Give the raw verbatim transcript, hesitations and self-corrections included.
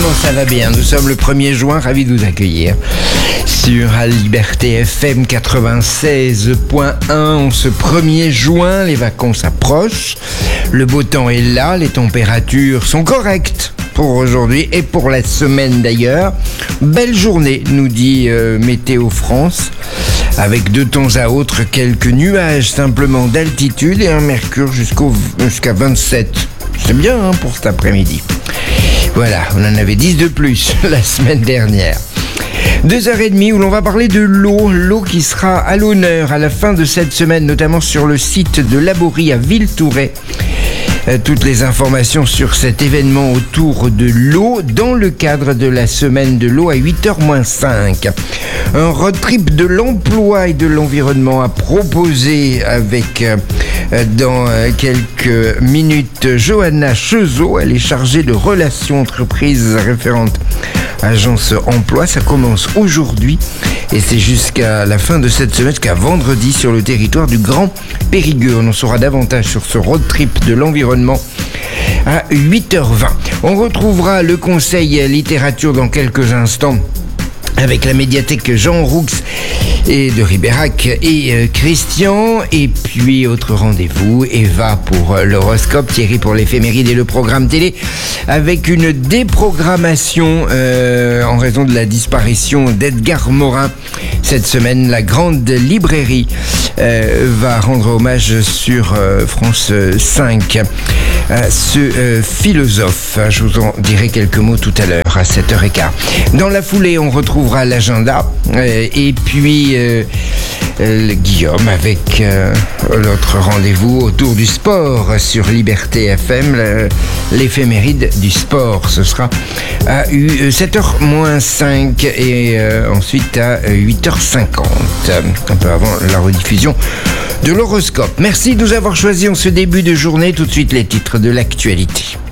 Comment ça va bien? Nous sommes le premier juin, ravi de vous accueillir sur Liberté F M quatre-vingt-seize point un. En ce premier juin, les vacances approchent, le beau temps est là, les températures sont correctes pour aujourd'hui et pour la semaine d'ailleurs. Belle journée, nous dit euh, Météo France, avec de temps à autre quelques nuages simplement d'altitude et un mercure jusqu'au, jusqu'à vingt-sept. C'est bien hein, pour cet après-midi. Voilà, on en avait dix de plus la semaine dernière. Deux heures et demie où l'on va parler de l'eau, l'eau qui sera à l'honneur à la fin de cette semaine, notamment sur le site de Laborie à Villeturret. Euh, toutes les informations sur cet événement autour de l'eau dans le cadre de la semaine de l'eau à huit heures moins cinq. Un road trip de l'emploi et de l'environnement à proposer avec euh, dans euh, quelques minutes Johanna Chezot. Elle est chargée de relations entreprises référente agence emploi. Ça commence aujourd'hui et c'est jusqu'à la fin de cette semaine, jusqu'à vendredi sur le territoire du Grand Périgueux. On en saura davantage sur ce road trip de l'environnement à huit heures vingt. On retrouvera le conseil littérature dans quelques instants avec la médiathèque Jean Roux et de Ribérac et euh, Christian. Et puis autre rendez-vous, Eva pour euh, l'horoscope, Thierry pour l'éphéméride et le programme télé, avec une déprogrammation euh, en raison de la disparition d'Edgar Morin. Cette semaine, la grande librairie euh, va rendre hommage sur euh, France cinq à ce euh, philosophe. Je vous en dirai quelques mots tout à l'heure à sept heures quinze. Dans la foulée, on retrouvera l'agenda euh, et puis euh, euh, Guillaume avec euh, notre rendez-vous autour du sport sur Liberté F M, le, l'éphéméride du sport. Ce sera à sept heures moins cinq et euh, ensuite à huit heures cinquante, un peu avant la rediffusion de l'horoscope. Merci de nous avoir choisis en ce début de journée. Tout de suite les titres de l'actualité.